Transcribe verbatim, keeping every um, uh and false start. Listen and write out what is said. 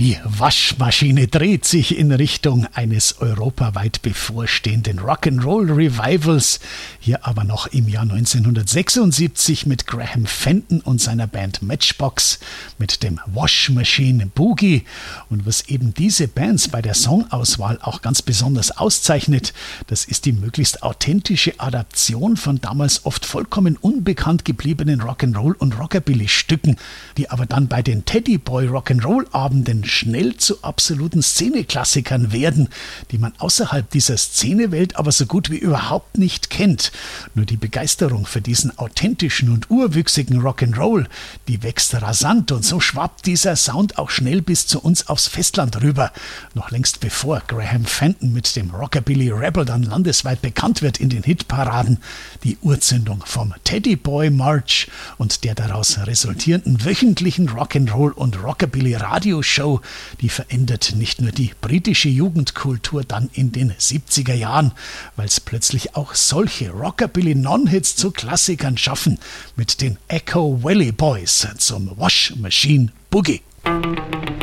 Die Waschmaschine dreht sich in Richtung eines europaweit bevorstehenden Rock'n'Roll-Revivals. Hier aber noch im Jahr neunzehnhundertsechsundsiebzig mit Graham Fenton und seiner Band Matchbox mit dem Wash Machine Boogie. Und was eben diese Bands bei der Songauswahl auch ganz besonders auszeichnet, das ist die möglichst authentische Adaption von damals oft vollkommen unbekannt gebliebenen Rock'n'Roll- und Rockabilly-Stücken, die aber dann bei den Teddy Boy Rock'n'Roll-Abenden schnell zu absoluten Szeneklassikern werden, die man außerhalb dieser Szenewelt aber so gut wie überhaupt nicht kennt. Nur die Begeisterung für diesen authentischen und urwüchsigen Rock'n'Roll, die wächst rasant und so schwappt dieser Sound auch schnell bis zu uns aufs Festland rüber. Noch längst bevor Graham Fenton mit dem Rockabilly Rebel dann landesweit bekannt wird in den Hitparaden. Die Urzündung vom Teddy Boy March und der daraus resultierenden wöchentlichen Rock'n'Roll und Rockabilly Radioshow, die verändert nicht nur die britische Jugendkultur dann in den siebziger Jahren, weil es plötzlich auch solche Rockabilly-Non-Hits zu Klassikern schaffen, mit den Echo Valley Boys zum Wash Machine Boogie.